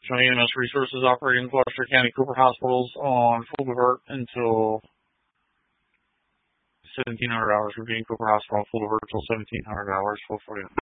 County EMS Resources operating Gloucester County Cooper Hospitals on full divert until 1700 hours. Reviewing Cooper Hospital on full divert until 1700 hours. Full 40.